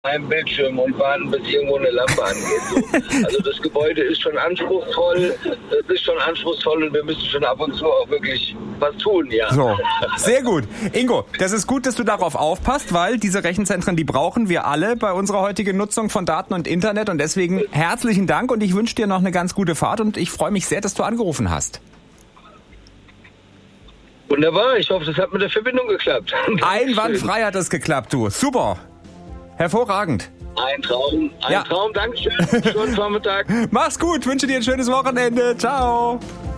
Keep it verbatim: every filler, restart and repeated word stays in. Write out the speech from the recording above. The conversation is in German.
einem Bildschirm und warten, bis irgendwo eine Lampe angeht. So. Also das Gebäude ist schon anspruchsvoll, das ist schon anspruchsvoll und wir müssen schon ab und zu auch wirklich was tun, ja. So, sehr gut. Ingo, das ist gut, dass du darauf aufpasst, weil diese Rechenzentren, die brauchen wir alle bei unserer heutigen Nutzung von Daten und Internet und deswegen herzlichen Dank und ich wünsche dir noch eine ganz gute Fahrt und ich freue mich sehr, dass du angerufen hast. Wunderbar, ich hoffe, das hat mit der Verbindung geklappt. Einwandfrei hat das geklappt, du. Super. Hervorragend. Ein Traum, ein ja. Traum, Dankeschön. Schönen Vormittag. Mach's gut, wünsche dir ein schönes Wochenende. Ciao.